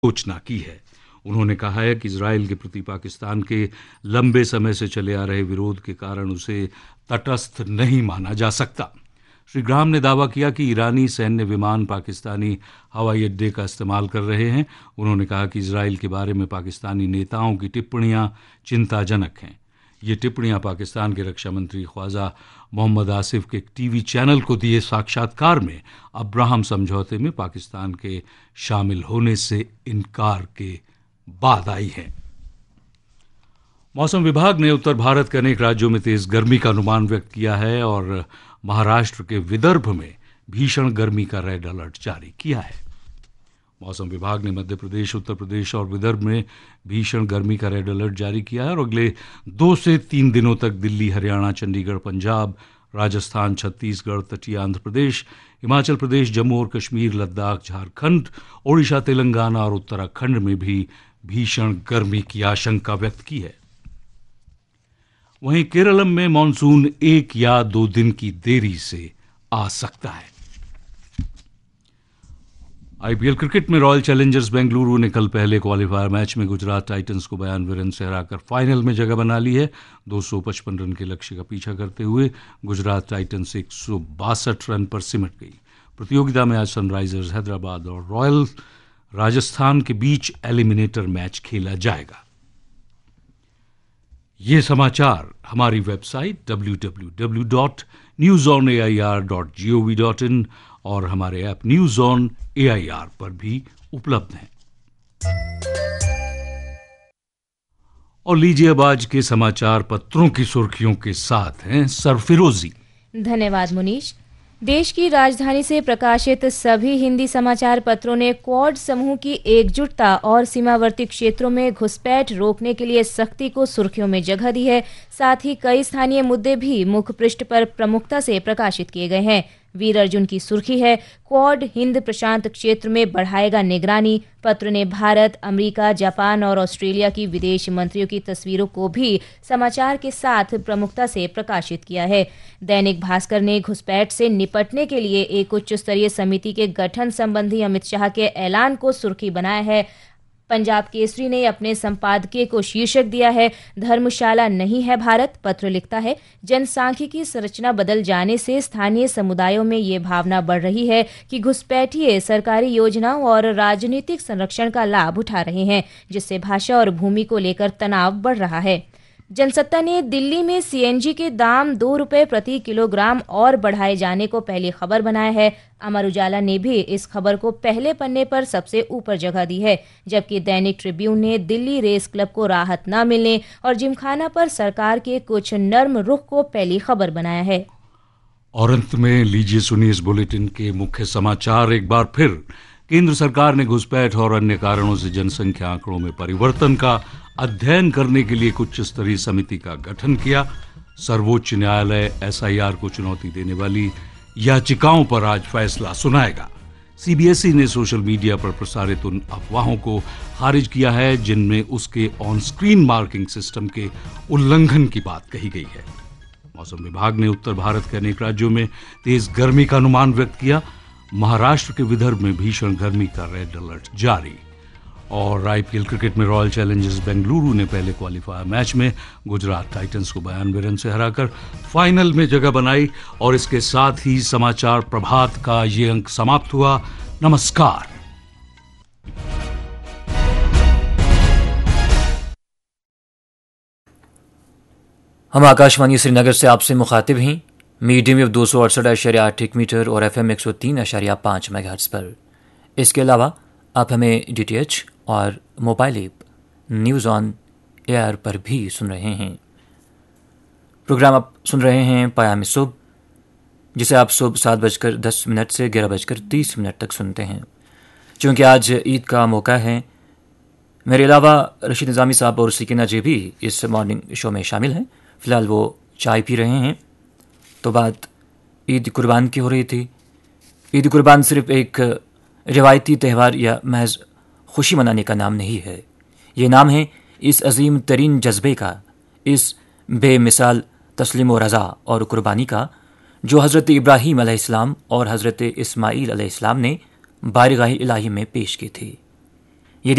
आलोचना की है। उन्होंने कहा है कि इजरायल के प्रति पाकिस्तान के लंबे समय से चले आ रहे विरोध के कारण उसे तटस्थ नहीं माना जा सकता। श्री ग्राहम ने दावा किया कि ईरानी सैन्य विमान पाकिस्तानी हवाई अड्डे का इस्तेमाल कर रहे हैं। उन्होंने कहा कि इजरायल के बारे में पाकिस्तानी नेताओं की टिप्पणियां चिंताजनक हैं। ये टिप्पणियां पाकिस्तान के रक्षा मंत्री ख्वाजा मोहम्मद आसिफ के एक टीवी चैनल को दिए साक्षात्कार में अब्राहम समझौते में पाकिस्तान के शामिल होने से इनकार के बाद आई है। मौसम विभाग ने उत्तर भारत के अनेक राज्यों में तेज गर्मी का अनुमान व्यक्त किया है और महाराष्ट्र के विदर्भ में भीषण गर्मी का रेड अलर्ट जारी किया है। मौसम विभाग ने मध्य प्रदेश, उत्तर प्रदेश और विदर्भ में भीषण गर्मी का रेड अलर्ट जारी किया है और अगले 2 से 3 दिनों तक दिल्ली, हरियाणा, चंडीगढ़, पंजाब, राजस्थान, छत्तीसगढ़, तटीय आंध्र प्रदेश, हिमाचल प्रदेश, जम्मू और कश्मीर, लद्दाख, झारखंड, ओडिशा, तेलंगाना और उत्तराखंड में भी भीषण गर्मी की आशंका व्यक्त की है। वहीं केरलम में मानसून 1 या 2 दिन की देरी से आ सकता है। आईपीएल क्रिकेट में रॉयल चैलेंजर्स बेंगलुरु ने कल पहले क्वालिफायर मैच में गुजरात टाइटंस को 92 रन से हराकर फाइनल में जगह बना ली है। 255 रन के लक्ष्य का पीछा करते हुए गुजरात टाइटंस 162 रन पर सिमट गई। प्रतियोगिता में आज सनराइजर्स हैदराबाद और रॉयल राजस्थान के बीच एलिमिनेटर मैच खेला जाएगा। ये समाचार हमारी वेबसाइट www.newsonair.gov.in और हमारे ऐप न्यूज ऑन AIR पर भी उपलब्ध हैं। और लीजिए अब आज के समाचार पत्रों की सुर्खियों के साथ हैं सरफिरोजी। धन्यवाद मुनीश। देश की राजधानी से प्रकाशित सभी हिंदी समाचार पत्रों ने क्वाड समूह की एकजुटता और सीमावर्ती क्षेत्रों में घुसपैठ रोकने के लिए सख्ती को सुर्खियों में जगह दी है। साथ ही कई स्थानीय मुद्दे भी मुख्य पृष्ठ पर प्रमुखता से प्रकाशित किए गए हैं। वीर अर्जुन की सुर्खी है, क्वाड हिंद प्रशांत क्षेत्र में बढ़ाएगा निगरानी। पत्र ने भारत, अमेरिका, जापान और ऑस्ट्रेलिया की विदेश मंत्रियों की तस्वीरों को भी समाचार के साथ प्रमुखता से प्रकाशित किया है। दैनिक भास्कर ने घुसपैठ से निपटने के लिए एक उच्च स्तरीय समिति के गठन संबंधी अमित शाह के ऐलान को सुर्खी बनाया है। पंजाब केसरी ने अपने संपादकीय को शीर्षक दिया है, धर्मशाला नहीं है भारत। पत्र लिखता है, जनसांख्यिकी संरचना बदल जाने से स्थानीय समुदायों में ये भावना बढ़ रही है कि घुसपैठिए सरकारी योजनाओं और राजनीतिक संरक्षण का लाभ उठा रहे हैं, जिससे भाषा और भूमि को लेकर तनाव बढ़ रहा है। जनसत्ता ने दिल्ली में सीएनजी के दाम 2 रुपये प्रति किलोग्राम और बढ़ाए जाने को पहली खबर बनाया है। अमर उजाला ने भी इस खबर को पहले पन्ने पर सबसे ऊपर जगह दी है, जबकि दैनिक ट्रिब्यून ने दिल्ली रेस क्लब को राहत न मिलने और जिमखाना पर सरकार के कुछ नर्म रुख को पहली खबर बनाया है। और अंत में लीजिए सुनिए इस बुलेटिन के मुख्य समाचार एक बार फिर। केंद्र सरकार ने घुसपैठ और अन्य कारणों से जनसंख्या आंकड़ों में परिवर्तन का अध्ययन करने के लिए एक उच्च स्तरीय समिति का गठन किया। सर्वोच्च न्यायालय एसआईआर को चुनौती देने वाली याचिकाओं पर आज फैसला सुनाएगा। सीबीएसई ने सोशल मीडिया पर प्रसारित उन अफवाहों को खारिज किया है जिनमें उसके ऑन स्क्रीन मार्किंग सिस्टम के उल्लंघन की बात कही गई है। मौसम विभाग ने उत्तर भारत के अनेक राज्यों में तेज गर्मी का अनुमान व्यक्त किया। महाराष्ट्र के विदर्भ में भीषण गर्मी का रेड अलर्ट जारी। और आईपीएल क्रिकेट में रॉयल चैलेंजर्स बेंगलुरु ने पहले क्वालिफायर मैच में गुजरात टाइटंस को 92 रन से हराकर फाइनल में जगह बनाई। और इसके साथ ही समाचार प्रभात का ये अंक समाप्त हुआ। नमस्कार। हम आकाशवाणी श्रीनगर से आपसे मुखातिब हैं मीडियम वेव 268.8 मीटर और FM 103.5 मेगाहर्ट्ज पर। इसके अलावा आप हमें DTH और mobile app news on air पर भी सुन रहे हैं। प्रोग्राम आप सुन रहे हैं पयाम सुबह, जिसे आप सुबह 7:10 से 11:30 तक सुनते हैं। चूँकि आज ईद का मौका है, मेरे अलावा रशीद निज़ामी साहब और सकीना जी भी इस मॉर्निंग शो में शामिल हैं। फ़िलहाल वो चाय पी रहे हैं। तो बात ईद कुर्बान की हो रही थी। ईद कुर्बान सिर्फ एक रिवायती त्यौहार या महज खुशी मनाने का नाम नहीं है। ये नाम है इस अजीम तरीन जज्बे का, इस बेमिसाल तस्लीम व रज़ा और कुर्बानी का जो हज़रत इब्राहीम अलैहिस्सलाम और हज़रत इस्माईल अलैहिस्सलाम ने बारगाह इलाही में पेश की थी।